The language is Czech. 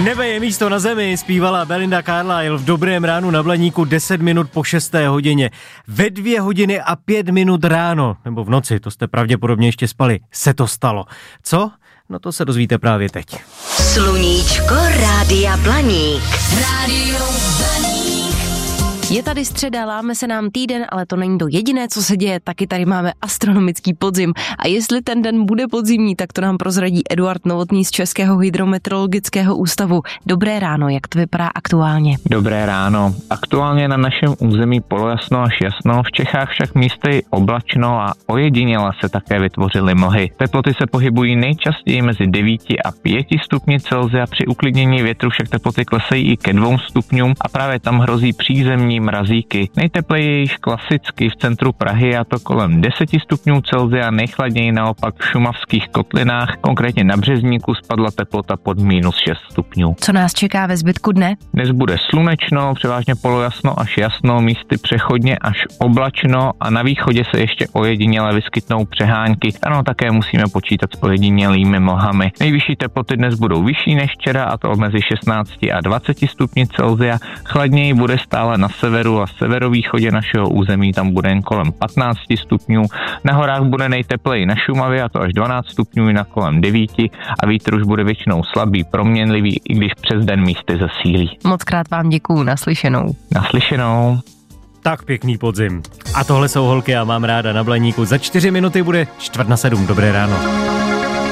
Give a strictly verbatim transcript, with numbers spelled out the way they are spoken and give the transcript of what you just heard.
Nebe je místo na zemi, zpívala Belinda Carlisle v Dobrém ránu na Blaníku deset minut po šesté hodině. Ve dvě hodiny a pět minut ráno, nebo v noci, to jste pravděpodobně ještě spali, se to stalo. Co? No to se dozvíte právě teď. Sluníčko Rádia Blaník. Rádio Blaník. Je tady středa, láme se nám týden, ale to není to jediné, co se děje, taky tady máme astronomický podzim. A jestli ten den bude podzimní, tak to nám prozradí Eduard Novotný z Českého hydrometeorologického ústavu. Dobré ráno, jak to vypadá aktuálně? Dobré ráno. Aktuálně na našem území polojasno až jasno, v Čechách však místy oblačno a ojediněle se také vytvořily mlhy. Teploty se pohybují nejčastěji mezi devíti a pěti stupni Celsia, při uklidnění větru však teploty klesají i ke dvou stupňům a právě tam hrozí přízemní mrazíky. Nejtepleji je již klasicky v centru Prahy, a to kolem deseti stupňů Celsia, nejchladněji naopak v šumavských kotlinách, konkrétně na Březníku spadla teplota pod minus šest stupňů. Co nás čeká ve zbytku dne? Dnes bude slunečno, převážně polojasno až jasno, místy přechodně až oblačno a na východě se ještě ojediněle vyskytnou přehánky. Ano, také musíme počítat s ojedinělými mlhami. Nejvyšší teploty dnes budou vyšší než včera, a to mezi šestnácti a dvaceti stupni Celsia. Chladněji bude stále na severu a severovýchodě našeho území, tam bude jen kolem patnácti stupňů. Na horách bude nejtepleji na Šumavě, a to až dvanáct stupňů, na kolem devíti, a vítr už bude většinou slabý, proměnlivý, i když přes den místy zesílí. Mockrát vám děkuju, naslyšenou. Naslyšenou. Tak pěkný podzim. A tohle jsou holky a mám ráda na Blaníku. Za čtyři minuty bude čtvrt na sedm. Dobré ráno.